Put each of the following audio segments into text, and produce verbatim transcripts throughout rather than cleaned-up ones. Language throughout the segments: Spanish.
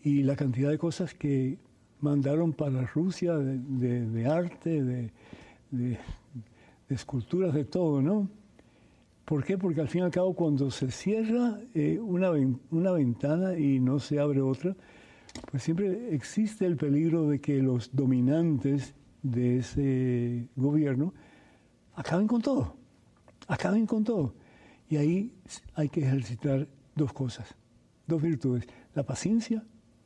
y la cantidad de cosas que mandaron para Rusia de, de, de arte, de, de, de esculturas, de todo, ¿no? ¿Por qué? Porque al fin y al cabo cuando se cierra eh, una, una ventana y no se abre otra, pues siempre existe el peligro de que los dominantes de ese gobierno acaben con todo, acaben con todo. Y ahí hay que ejercitar dos cosas, dos virtudes, la paciencia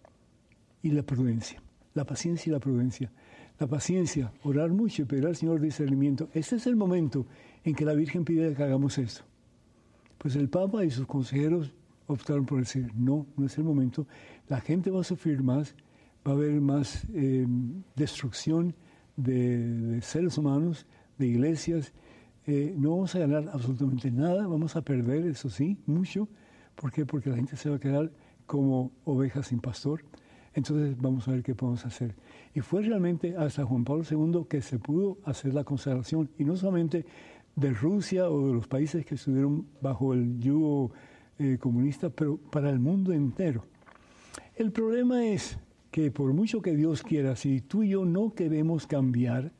y la prudencia. La paciencia y la prudencia. La paciencia, orar mucho y pedir al Señor discernimiento. Este es el momento en que la Virgen pide que hagamos esto. Pues el Papa y sus consejeros optaron por decir, no, no es el momento. La gente va a sufrir más, va a haber más eh, destrucción de, de seres humanos, de iglesias. Eh, no vamos a ganar absolutamente nada, vamos a perder, eso sí, mucho. ¿Por qué? Porque la gente se va a quedar como ovejas sin pastor. Entonces vamos a ver qué podemos hacer. Y fue realmente hasta Juan Pablo segundo que se pudo hacer la consagración, y no solamente de Rusia o de los países que estuvieron bajo el yugo eh, comunista, pero para el mundo entero. El problema es que por mucho que Dios quiera, si tú y yo no queremos cambiar,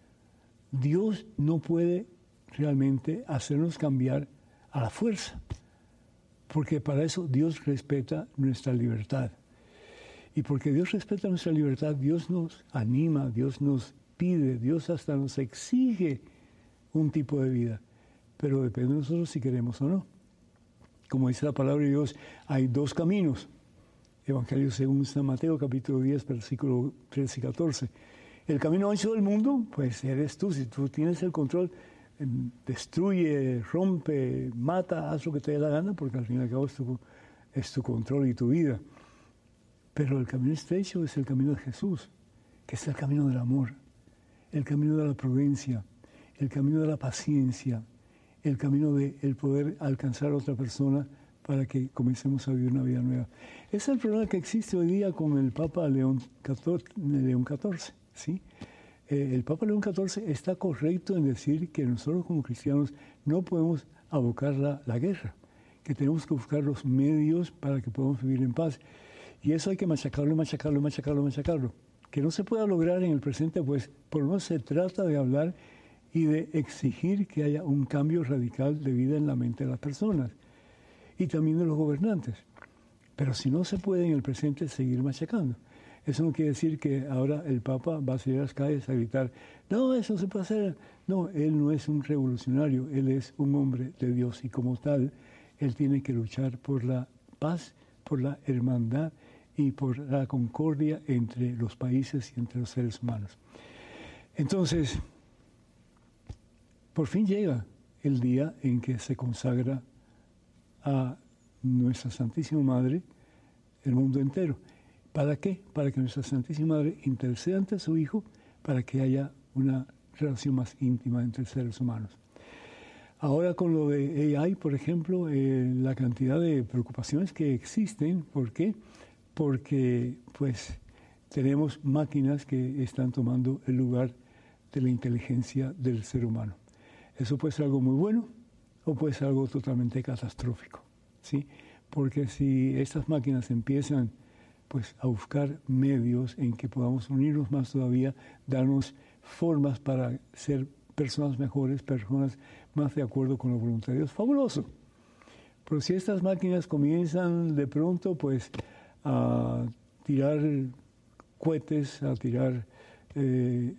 Dios no puede realmente hacernos cambiar a la fuerza, porque para eso Dios respeta nuestra libertad. Y porque Dios respeta nuestra libertad, Dios nos anima, Dios nos pide, Dios hasta nos exige un tipo de vida. Pero depende de nosotros si queremos o no. Como dice la palabra de Dios, hay dos caminos. Evangelio según San Mateo, capítulo diez, versículos trece y catorce. El camino ancho del mundo, pues eres tú. Si tú tienes el control, destruye, rompe, mata, haz lo que te dé la gana, porque al fin y al cabo es tu, es tu control y tu vida. Pero el camino estrecho es el camino de Jesús, que es el camino del amor, el camino de la prudencia, el camino de la paciencia, el camino de el poder alcanzar a otra persona para que comencemos a vivir una vida nueva. Ese es el problema que existe hoy día con el Papa León catorce, ¿sí? Eh, el Papa León catorce está correcto en decir que nosotros como cristianos no podemos abocar la, la guerra, que tenemos que buscar los medios para que podamos vivir en paz. Y eso hay que machacarlo, machacarlo, machacarlo, machacarlo. Que no se pueda lograr en el presente, pues por lo menos se trata de hablar y de exigir que haya un cambio radical de vida en la mente de las personas y también de los gobernantes. Pero si no se puede en el presente seguir machacando. Eso no quiere decir que ahora el Papa va a salir a las calles a gritar, no, eso no se puede hacer. No, él no es un revolucionario, él es un hombre de Dios y como tal, él tiene que luchar por la paz, por la hermandad y por la concordia entre los países y entre los seres humanos. Entonces, por fin llega el día en que se consagra a nuestra Santísima Madre el mundo entero. ¿Para qué? Para que nuestra Santísima Madre interceda ante su Hijo para que haya una relación más íntima entre seres humanos. Ahora con lo de A I, por ejemplo, eh, la cantidad de preocupaciones que existen, ¿por qué? Porque pues tenemos máquinas que están tomando el lugar de la inteligencia del ser humano. Eso puede ser algo muy bueno o puede ser algo totalmente catastrófico, ¿sí? Porque si estas máquinas empiezan pues a buscar medios en que podamos unirnos más todavía, darnos formas para ser personas mejores, personas más de acuerdo con la voluntad de Dios, fabuloso. Pero si estas máquinas comienzan de pronto pues a tirar cohetes, a tirar eh,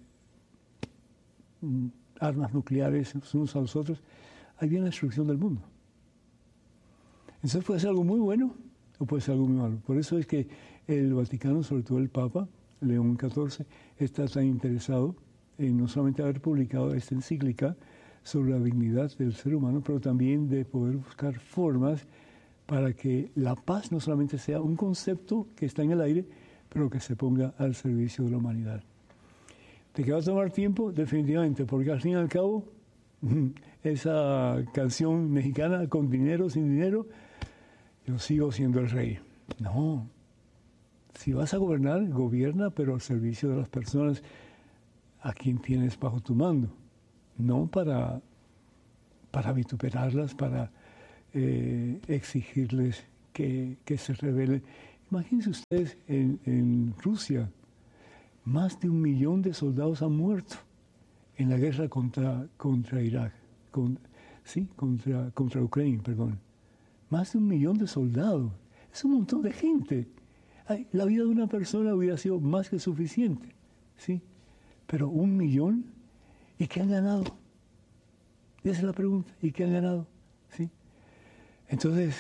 armas nucleares unos a los otros, ahí viene la destrucción del mundo. Entonces puede ser algo muy bueno o puede ser algo muy malo. Por eso es que el Vaticano, sobre todo el Papa León catorce, está tan interesado en no solamente haber publicado esta encíclica sobre la dignidad del ser humano, pero también de poder buscar formas para que la paz no solamente sea un concepto que está en el aire, pero que se ponga al servicio de la humanidad. ¿De qué va a tomar tiempo? Definitivamente, porque al fin y al cabo, esa canción mexicana, con dinero, sin dinero, yo sigo siendo el rey. No. Si vas a gobernar, gobierna, pero al servicio de las personas a quien tienes bajo tu mando. No para, para vituperarlas, para eh, exigirles que, que se rebelen Imagínense ustedes, en, en Rusia, más de un millón de soldados han muerto en la guerra contra, contra Irak, con, sí, contra, contra Ucrania, perdón. Más de un millón de soldados. Es un montón de gente. Ay, la vida de una persona hubiera sido más que suficiente, ¿sí? Pero un millón, ¿y qué han ganado? Esa es la pregunta, ¿y qué han ganado? ¿Sí? Entonces,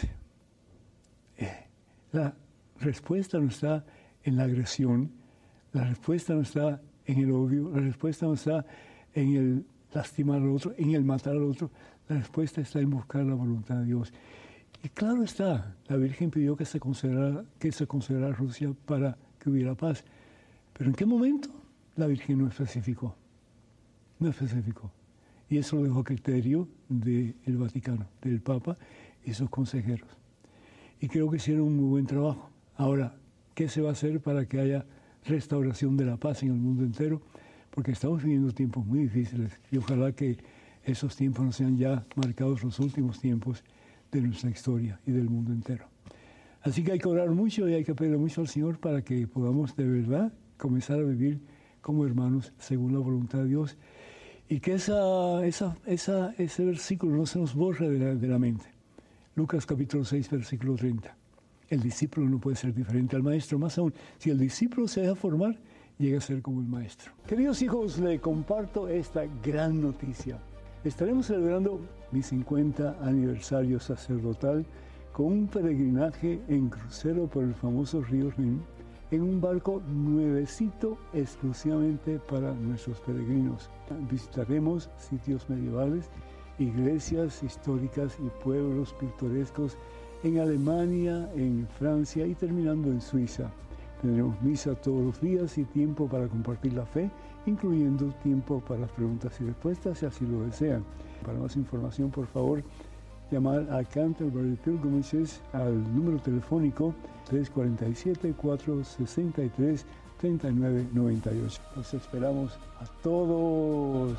eh, la respuesta no está en la agresión, la respuesta no está en el odio, la respuesta no está en el lastimar al otro, en el matar al otro, la respuesta está en buscar la voluntad de Dios. Y claro está, la Virgen pidió que se considerara, que se considerara Rusia para que hubiera paz. Pero ¿en qué momento? La Virgen no especificó. No especificó. Y eso lo dejó a criterio del Vaticano, del Papa y sus consejeros. Y creo que hicieron un muy buen trabajo. Ahora, ¿qué se va a hacer para que haya restauración de la paz en el mundo entero? Porque estamos viviendo tiempos muy difíciles y ojalá que esos tiempos no sean ya marcados los últimos tiempos de nuestra historia y del mundo entero. Así que hay que orar mucho y hay que pedir mucho al Señor para que podamos de verdad comenzar a vivir como hermanos según la voluntad de Dios y que esa, esa, esa, ese versículo no se nos borre de la, de la mente. Lucas capítulo seis, versículo treinta. El discípulo no puede ser diferente al maestro, más aún, si el discípulo se deja formar, llega a ser como el maestro. Queridos hijos, le comparto esta gran noticia. Estaremos celebrando mi cincuenta aniversario sacerdotal con un peregrinaje en crucero por el famoso río Rin, en un barco nuevecito exclusivamente para nuestros peregrinos. Visitaremos sitios medievales, iglesias históricas y pueblos pintorescos en Alemania, en Francia y terminando en Suiza. Tendremos misa todos los días y tiempo para compartir la fe, incluyendo tiempo para las preguntas y respuestas, si así lo desean. Para más información, por favor, llamar a Canterbury Pilgrimages al número telefónico tres cuatro siete, cuatro seis tres, tres nueve nueve ocho. Los esperamos a todos.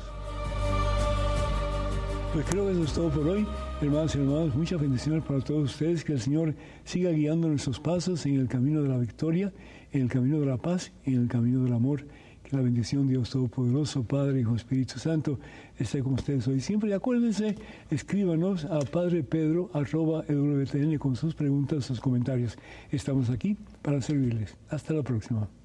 Pues creo que eso es todo por hoy, hermanos y hermanas. Muchas bendiciones para todos ustedes. Que el Señor siga guiando nuestros pasos en el camino de la victoria, en el camino de la paz, en el camino del amor. Que la bendición de Dios Todopoderoso, Padre, Hijo, Espíritu Santo, esté con ustedes hoy siempre. Y acuérdense, escríbanos a padrepedro arroba e w t n con sus preguntas, sus comentarios. Estamos aquí para servirles. Hasta la próxima.